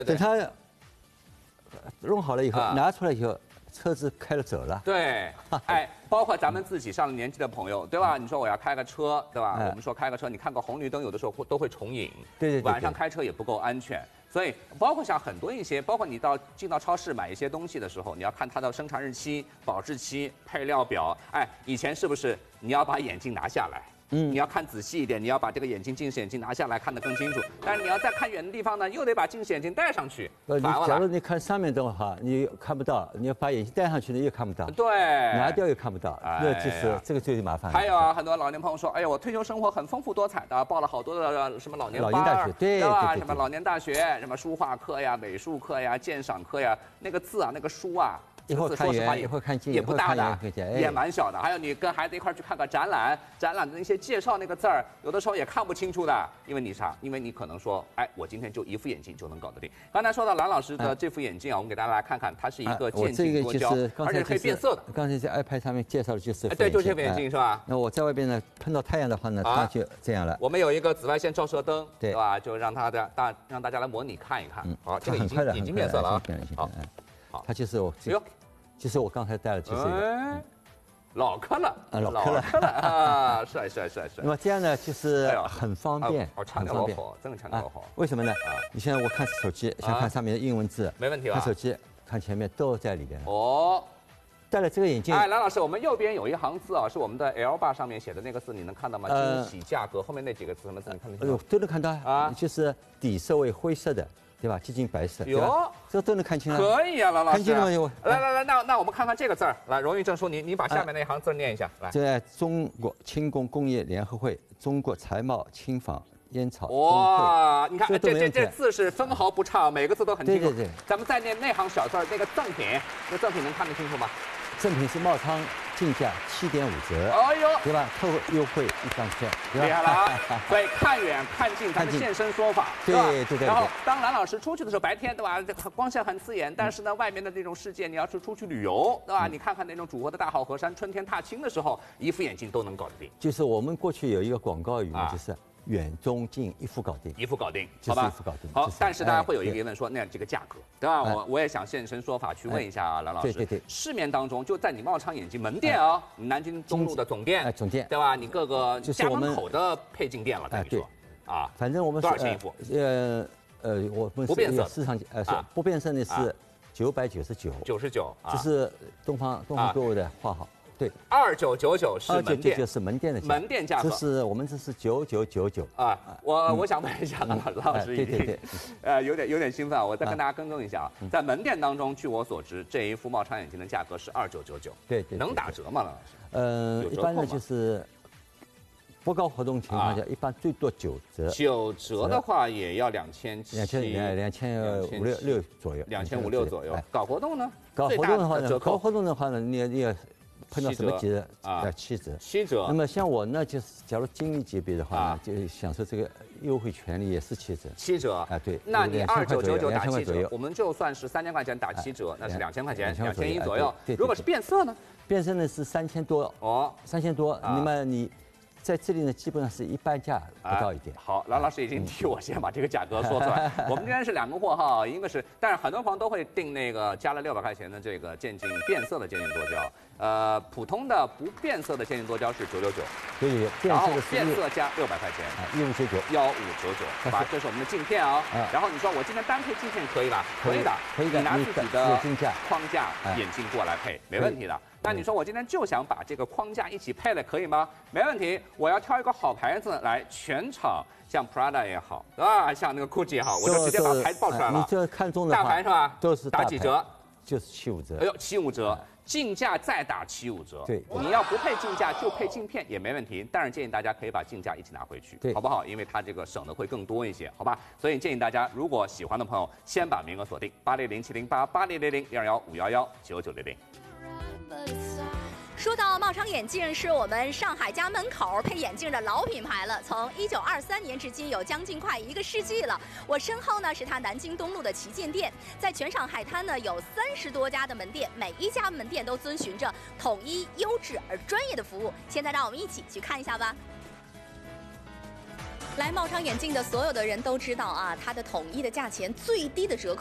等它弄好了以后，拿出来以后，车子开了走了。 对，哎，包括咱们自己上了年纪的朋友，对吧？你说我要开个车，对吧？我们说开个车，你看个红绿灯，有的时候都会重影， 对， 晚上开车也不够安全。所以，包括像很多一些，包括你进到超市买一些东西的时候，你要看它的生产日期、保质期、配料表。哎，以前是不是你要把眼镜拿下来？你要看仔细一点，你要把这个近视眼镜拿下来，看得更清楚。但是你要再看远的地方呢，又得把近视眼镜戴上去。 假如你看上面的话，你看不到；你要把眼镜戴上去呢，又看不到。 对， 拿掉又看不到，那就是这个最麻烦。 还有啊，很多老年朋友说，哎呀，我退休生活很丰富多彩的，报了好多的什么老年大学，对吧？什么老年大学，什么书画课呀、美术课呀、鉴赏课呀，那个字啊，那个书啊。 一会儿看远，一会儿看近， 也不大的，也蛮小的。还有你跟孩子一块去看个展览，展览的那些介绍那个字儿，有的时候也看不清楚的。因为你啥？因为你可能说，哎，我今天就一副眼镜就能搞得定。刚才说到蓝老师的这副眼镜啊，我们给大家来看看，它是一个渐进多焦，而且可以变色的。 刚才在 iPad 上面介绍的就是， 对，就是这副眼镜是吧？ 那我在外边呢，碰到太阳的话呢，它就这样了。 我们有一个紫外线照射灯，对吧？就让大家来模拟看一看。好，这个已经变色了啊。 好，它就是我。就是我刚才戴的，就是老科了， 老科了啊，帅。 那么这样呢，就是很方便， 很方便，真的强调好。 为什么呢？你现在我看手机，想看上面的英文字， 没问题吧？ 看手机，看前面都在里边。 哦， 戴了这个眼镜， 哎，蓝老师，我们右边有一行字啊，是我们的 L 把上面写的那个字，你能看到吗？惊喜价格后面那几个字什么字？你看得清楚？ 都能看到啊，就是底色为灰色的。对吧？接近白色，哟，这都能看清了。 可以啊，蓝老师。 看清了吗？ 来，那我们看看这个字儿。来，荣誉证书，你把下面那行字念一下。来， 在中国轻工工业联合会、中国财贸轻纺烟草哇，你看这字是分毫不差，每个字都很清楚。 对。 咱们再念那行小字儿，那个赠品，那赠品能看得清楚吗？ 赠品是茂昌进价7.5折， 哎呦， 对吧？特优惠1张券， 厉害了啊！所以看远看近，咱们现身说法， 对。 然后当蓝老师出去的时候，白天对吧，光线很刺眼，但是呢，外面的这种世界，你要是出去旅游，对吧？你看看那种祖国的大好河山，春天踏青的时候，一副眼镜都能搞得定。 就是我们过去有一个广告语，就是远中近一副搞定， 好吧？ 一副搞定。 好，但是大家会有一个疑问说，那这个价格，对吧？我也想现身说法去问一下啊，蓝老师。 对。 市面当中就在你茂昌眼镜门店啊，南京东路的总店，对吧？你各个家门口的配镜店了，等于说啊， 反正我们多少钱一副？ 我们不变色市场不变色的是999，这是东方购物的画好。对 ，2999是门店， 是门店的门店价格。 这是9999 啊。我想问一下蓝老师， 对， 有点兴奋啊！我再跟大家更正一下啊，在门店当中，据我所知，这一副茂昌眼镜的价格是2999。 对， 能打折吗，蓝老师？ 一般呢就是不高活动情况下，一般最多9折。 9折的话也要2700、 2500左右。 2500左右。搞活动呢？ 搞活动的话呢，你也碰到什么节日啊？7折。那么像我呢，就是假如经理级别的话呢，就享受这个优惠权利也是7折。 啊， 对。 那你2999打7折，我们就算是3000块钱打7折，那是2000块钱，2100左右。如果是变色呢？ 变色呢是3000多。哦，3000多。那么你在这里呢，基本上是一般价不到一点。 好，蓝老师已经替我先把这个价格说出来。我们今天是2个货号，一个是，但是很多朋友都会订那个加了600块钱的这个渐进变色的渐进多焦，普通的不变色的渐进多焦是999， 对， 然后变色加600块钱 ，1599， 好吧，这是我们的镜片啊。然后你说我今天单配镜片可以吧？可以的，你拿自己的框架眼镜过来配，没问题的。那你说我今天就想把这个框架一起配了，可以吗？没问题，我要挑一个好牌子来，全场像 Prada 也好，对吧？像那个 Gucci 也好，我就直接把牌子报出来了。 你这看中的大牌是吧？ 都是打几折？ 就是75折。 哎呦，75折，镜架再打75折。 对， 你要不配镜架就配镜片也没问题，但是建议大家可以把镜架一起拿回去， 对， 好不好？因为它这个省的会更多一些，好吧？所以建议大家如果喜欢的朋友，先把名额锁定8007088000621192119900。 说到茂昌眼镜，是我们上海家门口配眼镜的老品牌了，从1923年至今有将近快1个世纪了。我身后呢是它南京东路的旗舰店，在全上海滩呢有30多家的门店，每一家门店都遵循着统一、优质而专业的服务。现在让我们一起去看一下吧。 来茂昌眼镜的所有的人都知道啊，它的统一的价钱最低的折扣。